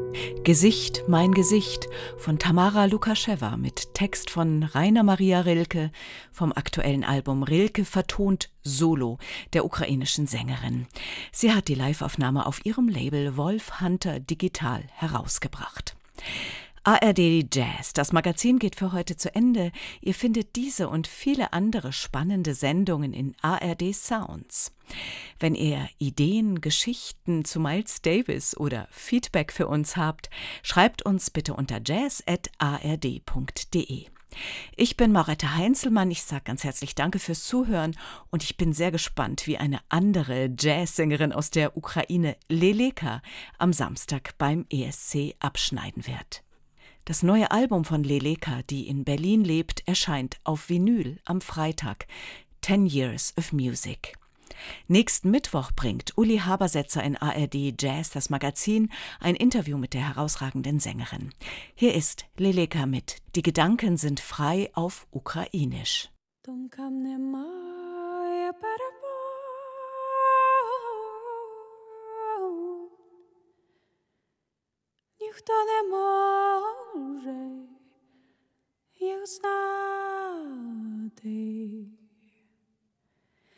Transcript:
Gesicht, mein Gesicht von Tamara Lukaschewa mit Text von Rainer Maria Rilke vom aktuellen Album Rilke vertont Solo der ukrainischen Sängerin. Sie hat die Liveaufnahme auf ihrem Label Wolf Hunter Digital herausgebracht. ARD Jazz, das Magazin geht für heute zu Ende. Ihr findet diese und viele andere spannende Sendungen in ARD Sounds. Wenn ihr Ideen, Geschichten zu Miles Davis oder Feedback für uns habt, schreibt uns bitte unter jazz@ard.de. Ich bin Maurette Heinzelmann, ich sage ganz herzlich Danke fürs Zuhören und ich bin sehr gespannt, wie eine andere Jazzsängerin aus der Ukraine, Leleka, am Samstag beim ESC abschneiden wird. Das neue Album von Leleka, die in Berlin lebt, erscheint auf Vinyl am Freitag. 10 Years of Music. Nächsten Mittwoch bringt Uli Habersetzer in ARD Jazz, das Magazin, ein Interview mit der herausragenden Sängerin. Hier ist Leleka mit Die Gedanken sind frei auf Ukrainisch. Ніхто не може